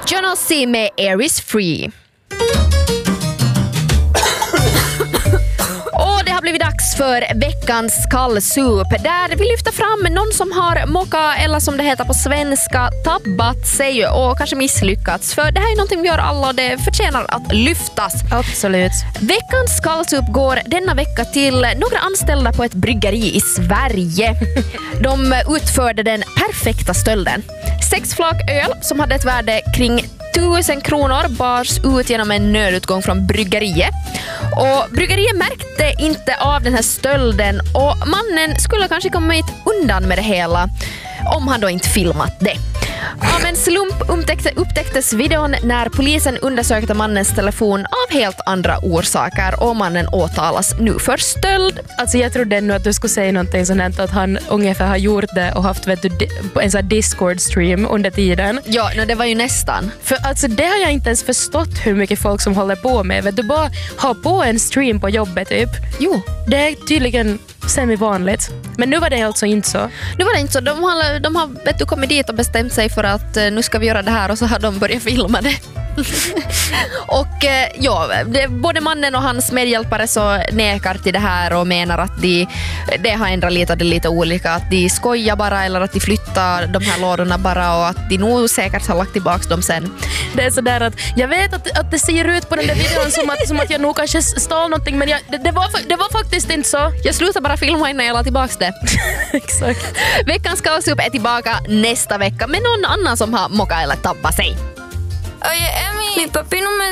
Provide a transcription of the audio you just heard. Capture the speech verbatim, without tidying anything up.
John C med Air is Free. Och det har blivit dags för veckans kallsup där vi lyfter fram någon som har mocka, eller som det heter på svenska, tabbat sig och kanske misslyckats. För det här är någonting vi gör alla och det förtjänar att lyftas. Absolut. Veckans kallsup går denna vecka till några anställda på ett bryggeri i Sverige. De utförde den perfekta stölden. Sex flak öl som hade ett värde kring tusen kronor bars ut genom en nödutgång från bryggeriet. Och bryggeriet märkte inte av den här stölden och mannen skulle kanske kommit undan med det hela om han då inte filmat det. Av en slump upptäckte, upptäcktes videon när polisen undersökte mannens telefon av helt andra orsaker och mannen åtalas nu för stöld. Alltså jag trodde nu att du skulle säga någonting sånt att han ungefär har gjort det och haft vet du, en sån här Discord-stream under tiden. Ja, no, det var ju nästan. För alltså det har jag inte ens förstått hur mycket folk som håller på med. Vet du, bara ha på en stream på jobbet typ. Jo. Det är tydligen semi-vanligt. Men nu var det alltså inte så. Nu var det inte så. De har, de har vet du, kommit dit och bestämt sig för att nu ska vi göra det här och så har de börjat filma det. Och ja, det, både mannen och hans medhjälpare så nekar till det här och menar att de, det har ändrat lite, det är lite olika, att de skojar bara eller att de flyttar de här lådorna bara och att de nog säkert har lagt tillbaka dem sen. Det är sådär att jag vet att, att det ser ut på den där videon som att, som att jag nog kanske stal någonting, men jag, det, det, var, det var faktiskt inte så. Jag slutar bara filma innan jag la tillbaka det. Exakt. Veckans kallsup är tillbaka nästa vecka med någon annan som har mockat eller tabbat sig. Oye, Emi, mi papi no me